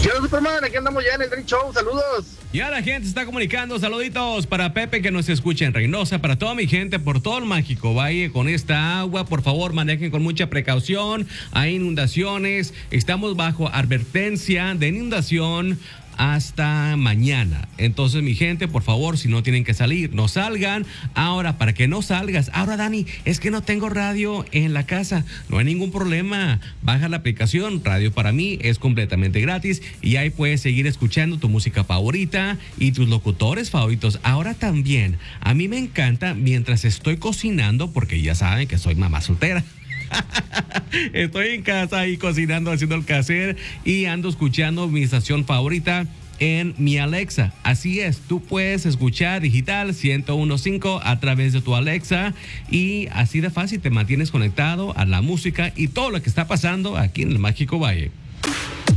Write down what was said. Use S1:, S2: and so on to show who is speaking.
S1: ¿Qué onda, Superman? Aquí andamos ya en el Dream Show. Saludos.
S2: Ya la gente se está comunicando. Saluditos para Pepe que nos escucha en Reynosa, para toda mi gente por todo el Mágico Valle con esta agua. Por favor, manejen con mucha precaución. Hay inundaciones. Estamos bajo advertencia de inundación hasta mañana. Entonces, mi gente, por favor, si no tienen que salir, no salgan. Ahora, para que no salgas, ahora, Dani, es que no tengo radio en la casa. No hay ningún problema. Baja la aplicación Radio Para Mí, es completamente gratis y ahí puedes seguir escuchando tu música favorita y tus locutores favoritos. Ahora también, a mí me encanta mientras estoy cocinando, porque ya saben que soy mamá soltera. Estoy en casa ahí cocinando, haciendo el quehacer y ando escuchando mi estación favorita en mi Alexa. Así es, tú puedes escuchar digital 101.5 a través de tu Alexa y así de fácil te mantienes conectado a la música y todo lo que está pasando aquí en el Mágico Valle.